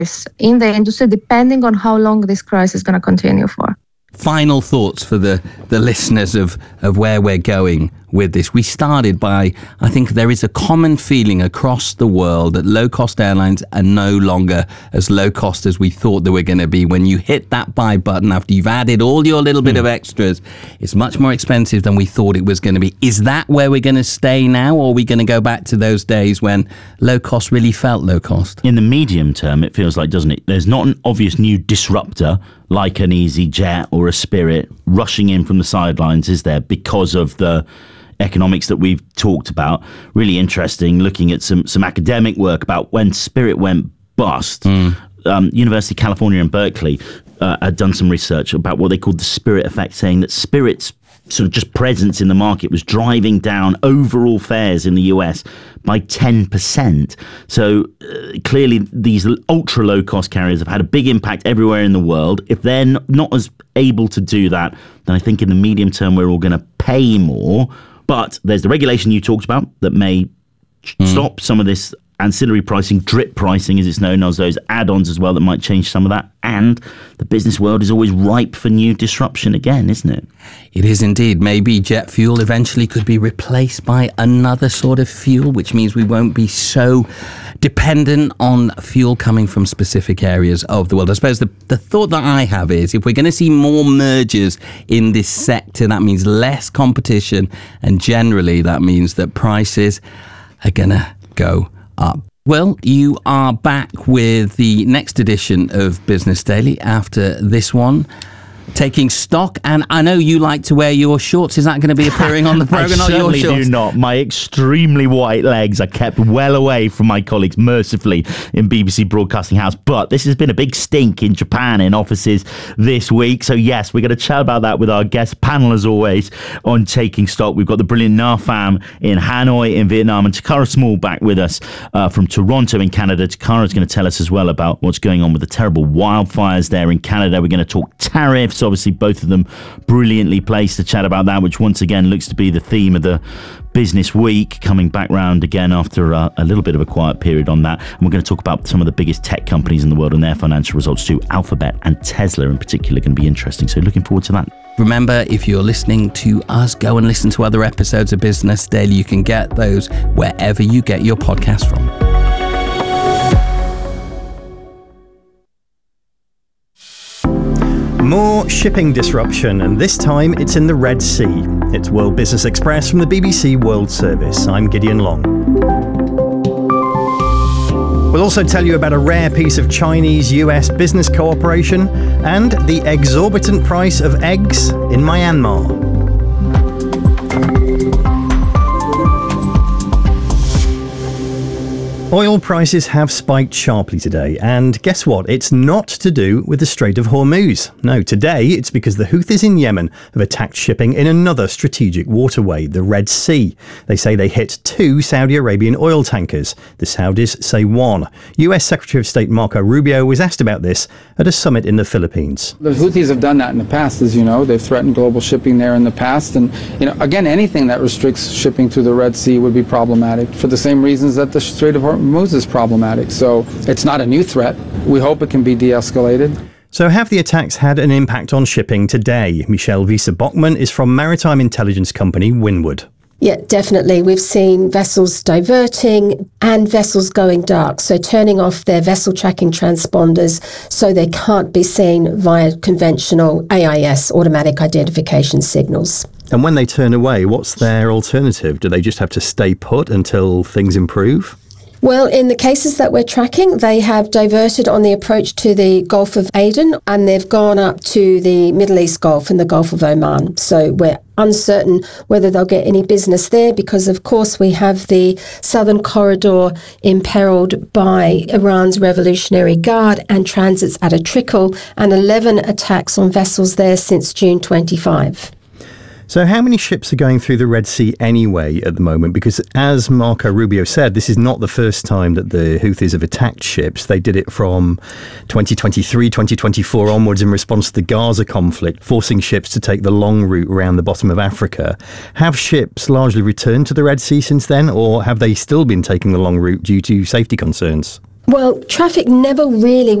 in the industry, depending on how long this crisis is going to continue for. Final thoughts for the listeners of where we're going with this. We started by, I think there is a common feeling across the world that low-cost airlines are no longer as low-cost as we thought they were going to be. When you hit that buy button after you've added all your little bit of extras, it's much more expensive than we thought it was going to be. Is that where we're going to stay now, or are we going to go back to those days when low-cost really felt low-cost? In the medium term, it feels like, doesn't it? There's not an obvious new disruptor like an EasyJet or a Spirit rushing in from the sidelines, is there, because of the economics that we've talked about? Really interesting, looking at some academic work about when Spirit went bust. University of California in Berkeley had done some research about what they called the Spirit effect, saying that Spirit's sort of just presence in the market was driving down overall fares in the US by 10%. So clearly these ultra low cost carriers have had a big impact everywhere in the world. If they're not as able to do that, then I think in the medium term we're all going to pay more. But there's the regulation you talked about that may stop some of this ancillary pricing, drip pricing as it's known, as those add-ons as well that might change some of that. And the business world is always ripe for new disruption again, isn't it? It is indeed. Maybe jet fuel eventually could be replaced by another sort of fuel, which means we won't be so dependent on fuel coming from specific areas of the world. I suppose the thought that I have is if we're going to see more mergers in this sector, that means less competition, and generally that means that prices are going to go up. Well, you are back with the next edition of Business Daily after this one, taking stock, and I know you like to wear your shorts. Is that going to be appearing on the programme? I certainly do not. My extremely white legs are kept well away from my colleagues, mercifully, in BBC Broadcasting House. But this has been a big stink in Japan in offices this week. So yes, we're going to chat about that with our guest panel, as always, on Taking Stock. We've got the brilliant Nafam in Hanoi in Vietnam, and Takara Small back with us from Toronto in Canada. Takara's going to tell us as well about what's going on with the terrible wildfires there in Canada. We're going to talk tariffs. Obviously, both of them brilliantly placed to chat about that, which once again looks to be the theme of the business week, coming back round again after a little bit of a quiet period on that. And we're going to talk about some of the biggest tech companies in the world and their financial results too. Alphabet and Tesla in particular are going to be interesting. So looking forward to that. Remember, if you're listening to us, go and listen to other episodes of Business Daily. You can get those wherever you get your podcast from. More shipping disruption, and this time it's in the Red Sea. It's World Business Express from the BBC World Service. I'm Gideon Long. We'll also tell you about a rare piece of Chinese-US business cooperation and the exorbitant price of eggs in Myanmar. Oil prices have spiked sharply today, and guess what? It's not to do with the Strait of Hormuz. No, today it's because the Houthis in Yemen have attacked shipping in another strategic waterway, the Red Sea. They say they hit 2 Saudi Arabian oil tankers. The Saudis say 1. US Secretary of State Marco Rubio was asked about this at a summit in the Philippines. The Houthis have done that in the past, as you know. They've threatened global shipping there in the past. And, again, anything that restricts shipping through the Red Sea would be problematic for the same reasons that the Strait of Hormuz is problematic. So it's not a new threat. We hope it can be de-escalated. So have the attacks had an impact on shipping today? Michelle Wiese-Bockmann is from maritime intelligence company Windward. Yeah, definitely. We've seen vessels diverting and vessels going dark, so turning off their vessel tracking transponders so they can't be seen via conventional AIS, automatic identification signals. And when they turn away, what's their alternative? Do they just have to stay put until things improve? Well, in the cases that we're tracking, they have diverted on the approach to the Gulf of Aden, and they've gone up to the Middle East Gulf and the Gulf of Oman. So we're uncertain whether they'll get any business there because, of course, we have the southern corridor imperiled by Iran's Revolutionary Guard and transits at a trickle, and 11 attacks on vessels there since June 25. So how many ships are going through the Red Sea anyway at the moment? Because as Marco Rubio said, this is not the first time that the Houthis have attacked ships. They did it from 2023, 2024 onwards in response to the Gaza conflict, forcing ships to take the long route around the bottom of Africa. Have ships largely returned to the Red Sea since then, or have they still been taking the long route due to safety concerns? Well, traffic never really